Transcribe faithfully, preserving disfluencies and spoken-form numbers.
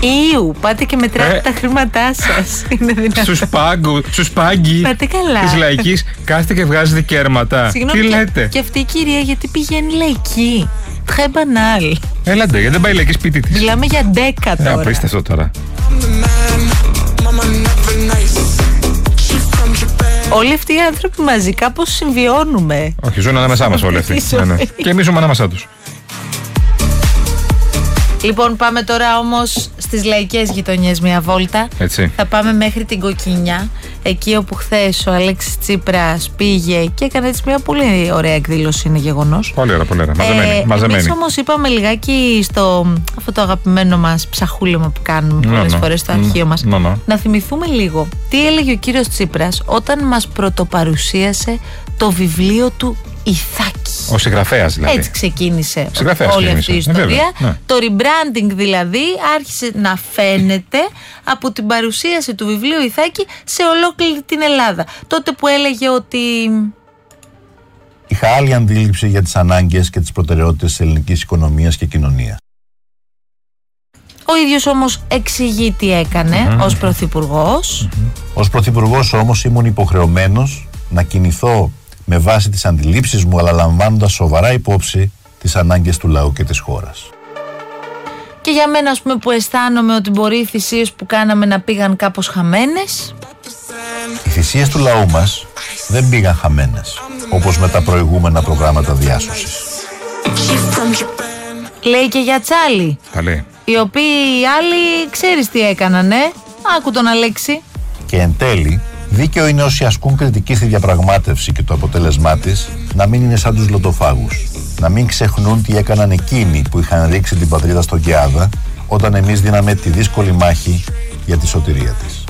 Ιου, πάτε και μετράτε ε, τα χρήματά σας. Στους πάγκου, στους πάγκοι της λαϊκής κάθετε και βγάζετε κέρματα. Συγγνώμη, τι και, λέτε? Και αυτή η κυρία γιατί πηγαίνει λαϊκή? Très banal. Έλατε, γιατί δεν πάει λαϊκή σπίτι της. Μιλάμε για δέκα τώρα. Ε, απίστευτο τώρα. Όλοι αυτοί οι άνθρωποι μαζί κάπως συμβιώνουμε. Όχι, ζουν ανάμεσά μας όλοι αυτοί. ναι, ναι. Και εμείς ζούμε ανάμεσά τους. Λοιπόν, πάμε τώρα όμως στις λαϊκές γειτονιές μια βόλτα. Έτσι. Θα πάμε μέχρι την Κοκκινιά, εκεί όπου χθες ο Αλέξης Τσίπρας πήγε και έκανε έτσι μια πολύ ωραία εκδήλωση, είναι γεγονός. Πολύ ωραία, πολύ ωραία. Μαζεμένη. Ε, μαζεμένη. Εμείς όμως είπαμε λιγάκι στο αυτό το αγαπημένο μας ψαχούλεμα που κάνουμε no, πολλές no. φορές στο αρχείο μας. No, no. Να θυμηθούμε λίγο τι έλεγε ο κύριος Τσίπρας όταν μας πρωτοπαρουσίασε το βιβλίο του Ιθάκη. Ο συγγραφέας δηλαδή. Έτσι ξεκίνησε συγγραφέας όλη αυτή η ιστορία. Ε, ναι. Το rebranding δηλαδή άρχισε να φαίνεται από την παρουσίαση του βιβλίου Ιθάκη σε ολόκληρη την Ελλάδα. Τότε που έλεγε ότι... Είχα άλλη αντίληψη για τις ανάγκες και τις προτεραιότητες της ελληνικής οικονομίας και κοινωνίας. Ο ίδιος όμως εξηγεί τι έκανε mm-hmm. ως πρωθυπουργός. Mm-hmm. Ως πρωθυπουργός όμως ήμουν υποχρεωμένος να κινηθώ με βάση τις αντιλήψεις μου, αλλά λαμβάνοντας σοβαρά υπόψη τις ανάγκες του λαού και της χώρας. Και για μένα, ας πούμε, που αισθάνομαι ότι μπορεί οι θυσίες που κάναμε να πήγαν κάπως χαμένες. Οι θυσίες του λαού μας δεν πήγαν χαμένες, όπως με τα προηγούμενα προγράμματα διάσωσης. Λέει και για Τσάλι. Καλή. Οι οποίοι οι άλλοι ξέρεις τι έκανανε. Άκου τον Αλέξη. Και εν τέλει, δίκαιο είναι όσοι ασκούν κριτική στη διαπραγμάτευση και το αποτέλεσμά της να μην είναι σαν τους λοτοφάγους. Να μην ξεχνούν τι έκαναν εκείνοι που είχαν ρίξει την πατρίδα στον Κιάδα όταν εμείς δίναμε τη δύσκολη μάχη για τη σωτηρία της.